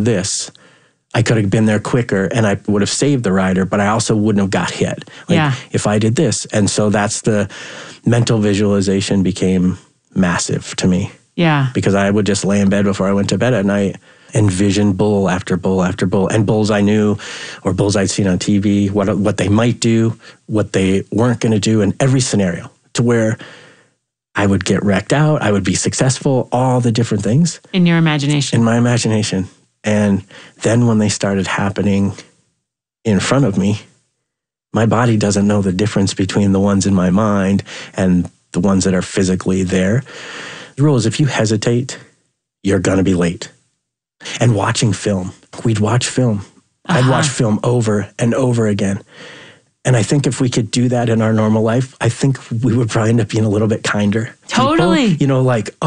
this, I could have been there quicker and I would have saved the rider, but I also wouldn't have got hit. If I did this. And so that's the mental visualization became massive to me. Yeah. Because I would just lay in bed before I went to bed at night, envision bull after bull after bull, and bulls I knew or bulls I'd seen on TV, what they might do, what they weren't going to do in every scenario, to where I would get wrecked out, I would be successful, all the different things. In your imagination. In my imagination. And then when they started happening in front of me, my body doesn't know the difference between the ones in my mind and the ones that are physically there. The rule is if you hesitate, you're going to be late. And watching film, we'd watch film. I'd watch film over and over again. And I think if we could do that in our normal life, I think we would probably end up being a little bit kinder. Totally. People,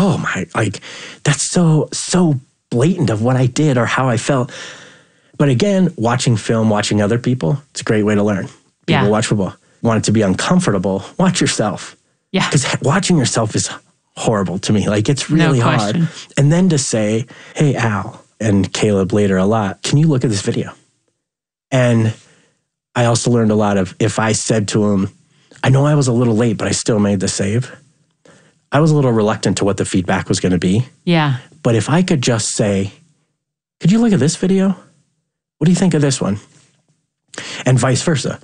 that's so blatant of what I did or how I felt. But again, watching film, watching other people, it's a great way to learn. People watch football. Want it to be uncomfortable, watch yourself. Yeah. Because watching yourself is horrible to me. It's really hard. And then to say, hey, Al, and Caleb later a lot, can you look at this video? And I also learned a lot of, if I said to him, I know I was a little late, but I still made the save. I was a little reluctant to what the feedback was going to be. Yeah. But if I could just say, could you look at this video? What do you think of this one? And vice versa.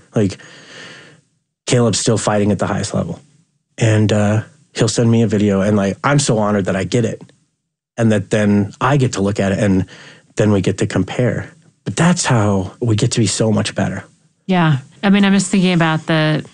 Caleb's still fighting at the highest level. And he'll send me a video and I'm so honored that I get it. And that then I get to look at it and then we get to compare. But that's how we get to be so much better. Yeah. I mean, I'm just thinking about the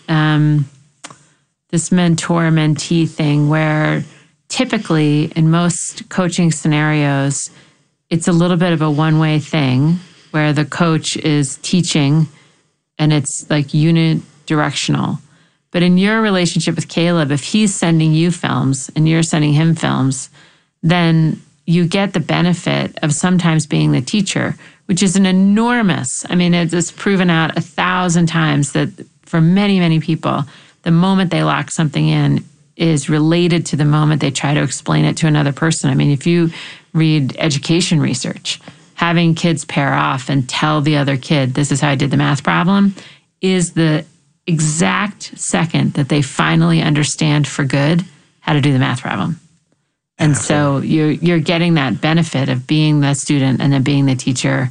this mentor-mentee thing where typically in most coaching scenarios, it's a little bit of a one-way thing where the coach is teaching and it's unidirectional. But in your relationship with Caleb, if he's sending you films and you're sending him films, then you get the benefit of sometimes being the teacher, which is an enormous, it's proven out 1,000 times that for many, many people, the moment they lock something in is related to the moment they try to explain it to another person. If you read education research, having kids pair off and tell the other kid, this is how I did the math problem, is the exact second that they finally understand for good how to do the math problem. And so you're getting that benefit of being the student and then being the teacher,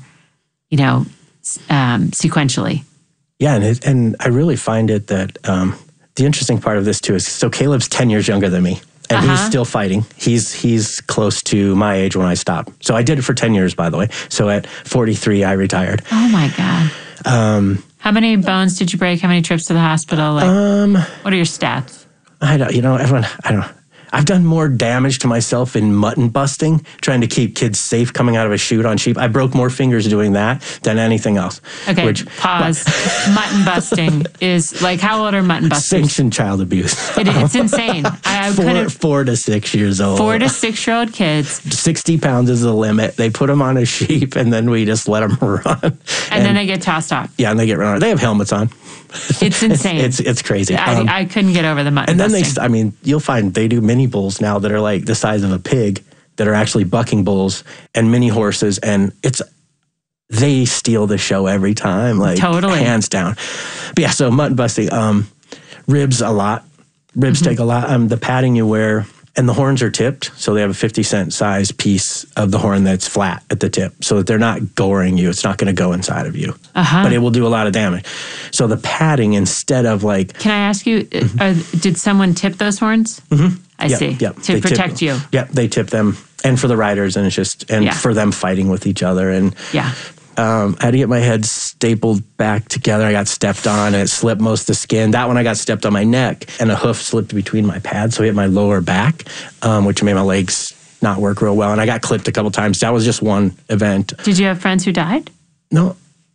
sequentially. Yeah, and I really find it that the interesting part of this too is, so Caleb's 10 years younger than me, and he's still fighting. He's close to my age when I stopped. So I did it for 10 years, by the way. So at 43, I retired. Oh my God. How many bones did you break? How many trips to the hospital? What are your stats? I don't know. I've done more damage to myself in mutton busting, trying to keep kids safe coming out of a chute on sheep. I broke more fingers doing that than anything else. Okay, pause. Mutton busting is how old are mutton busters? Sanctioned child abuse. It's insane. 4 to 6 years old. 4 to 6-year-old kids. 60 pounds is the limit. They put them on a sheep and then we just let them run. And then they get tossed off. Yeah, and they get run off. They have helmets on. It's insane. It's crazy. I couldn't get over the mutton And then busting. you'll find they do mini bulls now that are the size of a pig that are actually bucking bulls and mini horses. And they steal the show every time, totally. Hands down. But yeah, so mutton busting, ribs a lot. Ribs take a lot. The padding you wear, and the horns are tipped, so they have a 50-cent size piece of the horn that's flat at the tip, so that they're not goring you. It's not going to go inside of you, but it will do a lot of damage. So the padding, instead of Can I ask you, did someone tip those horns? Mm-hmm. I see. Yep. To protect you. Yep, they tip them, and for the riders, and for them fighting with each other, and I had to get my head stapled back together. I got stepped on, and it slipped most of the skin. That one I got stepped on my neck, and a hoof slipped between my pads, so it hit my lower back, which made my legs not work real well. And I got clipped a couple times. That was just one event. Did you have friends who died? No.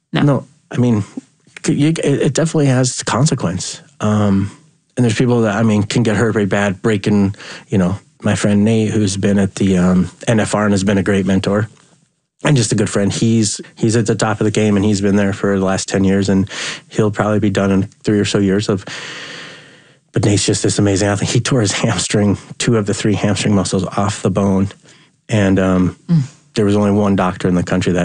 It definitely has consequence. And there's people that, can get hurt very bad, breaking, my friend Nate, who's been at the NFR and has been a great mentor. And just a good friend. He's at the top of the game, and he's been there for the last 10 years, and he'll probably be done in 3 or so years but Nate's just this amazing athlete. He tore his hamstring, 2 of the 3 hamstring muscles off the bone. And there was only one doctor in the country that